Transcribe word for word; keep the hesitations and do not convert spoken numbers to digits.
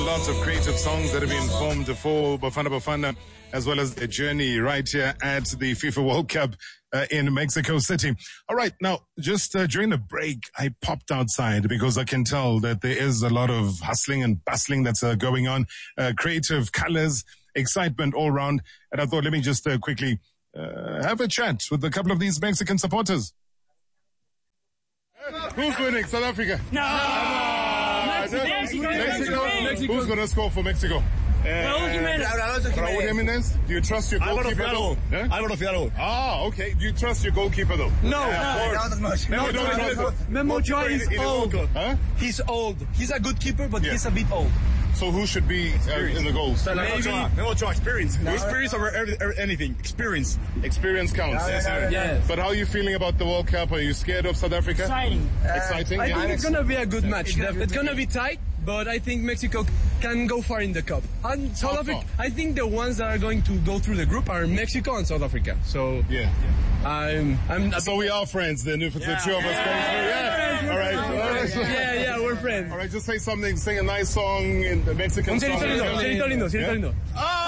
Lots of creative songs that have been formed for Bafana Bafana, as well as their journey right here at the FIFA World Cup uh, in Mexico City. All right, now, just uh, during the break, I popped outside because I can tell that there is a lot of hustling and bustling that's uh, going on, uh, creative colors, excitement all around. And I thought, let me just uh, quickly uh, have a chat with a couple of these Mexican supporters. Who's winning? South Africa? No! Mexico. Mexico. Mexico. Mexico. Who's going to score for Mexico? Uh, Raúl Jiménez. Raúl Jiménez. Do you trust your goalkeeper? Alvaro Huh? Alvaro Fidalgo. Ah, okay. Do you trust your goalkeeper though? No, Yeah, not that much. No, No, don't no, trust no, him. Memo Ochoa is He- he old. doesn't- Huh? He's old. He's a good keeper, but Yeah. he's a bit old. So who should be uh, in the goals? Maybe Memo Ochoa, experience. Experience over every, every, anything. Experience. Experience counts. Yeah, yeah, yeah, yeah. But how are you feeling about the World Cup? Are you scared of South Africa? Exciting. Exciting. I yeah. think it's gonna be a good match. It's gonna be tight, but I think Mexico can go far in the cup. And South How Africa, far? I think the ones that are going to go through the group are Mexico and South Africa. So Yeah. I'm, I'm. So we are friends then, if it's the two of us going through. Yeah. All right. All right. yeah, yeah, we're friends. All right. Just say something. Sing a nice song in the Mexican Un song. cielito lindo, cielito lindo, cielito Yeah? lindo. Ah,